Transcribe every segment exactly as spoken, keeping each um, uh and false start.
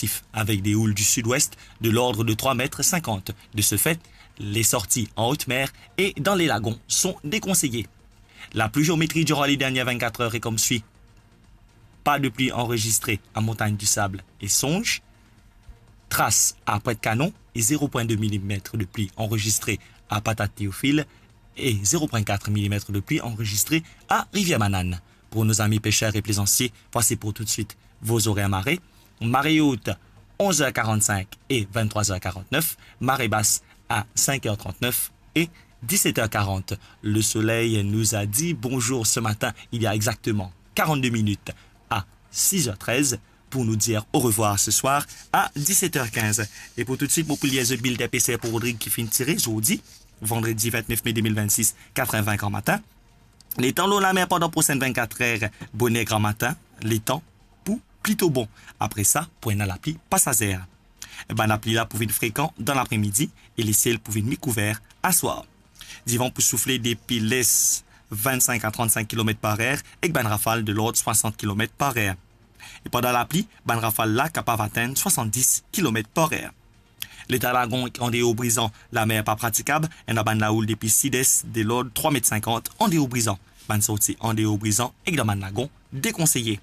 intensif avec des houles du sud-ouest de l'ordre de trois mètres cinquante. De ce fait, les sorties en haute mer et dans les lagons sont déconseillées. La pluviométrie durant les dernières vingt-quatre heures est comme suit. Pas de pluie enregistrée à Montagne du Sable et Songe. Trace à Pointe-Canon et zéro virgule deux millimètres de pluie enregistrée à Patate-Théophile et zéro virgule quatre millimètres de pluie enregistrée à Rivière-Manane. Pour nos amis pêcheurs et plaisanciers, voici pour tout de suite vos horaires marée. Marée haute, onze heures quarante-cinq et vingt-trois heures quarante-neuf. Marée basse à cinq heures trente-neuf et dix-sept heures quarante. Le soleil nous a dit bonjour ce matin, il y a exactement quarante-deux minutes à six heures treize pour nous dire au revoir ce soir à dix-sept heures quinze. Et pour tout de suite, mon poulier The Bill d'P C R pour Rodrigue qui finit de tirer jeudi, vendredi vingt-neuf mai deux mille vingt-six, quatre-vingt-vingt grand matin. Les temps l'eau la mer pendant prochaine vingt-quatre heures, bonnet grand matin, les temps pour plutôt bon. Après ça, pour une la pluie passagère. Et ben la pluie là pour une fréquent dans l'après-midi et les ciels pour une mi-couvert à soir. Divan pour souffler des piles vingt-cinq à trente-cinq kilomètres par heure et ben rafale de l'ordre soixante kilomètres par heure. Et pendant la pluie, ben rafale là capable d'atteindre soixante-dix kilomètres par heure. L'état lagon en déo brisant, la mer pas praticable, et a ban la houle depuis six de l'ordre trois mètres cinquante en déo brisant. Ban sorti en déo brisant et dans ban lagon déconseillé.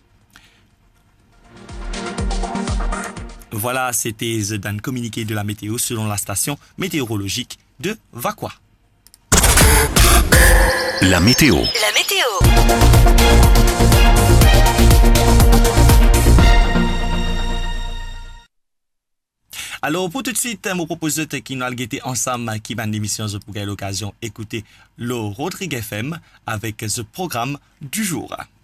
Voilà, c'était un communiqué de la météo selon la station météorologique de Vaqua. La météo. La météo. Alors, pour tout de suite, je vous propose qui nous allons ensemble qui van l'émission pour l'occasion écouter le Rodrigue F M avec ce programme du jour.